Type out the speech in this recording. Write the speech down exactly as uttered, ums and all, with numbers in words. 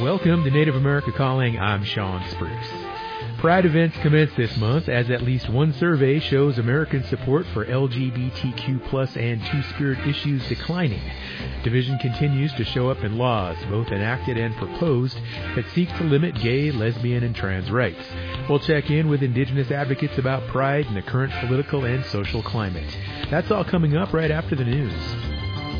Welcome to Native America Calling. I'm Sean Spruce. Pride events commence this month as at least one survey shows American support for L G B T Q plus and Two-Spirit issues declining. Division continues to show up in laws, both enacted and proposed, that seek to limit gay, lesbian, and trans rights. We'll check in with Indigenous advocates about Pride and the current political and social climate. That's all coming up right after the news.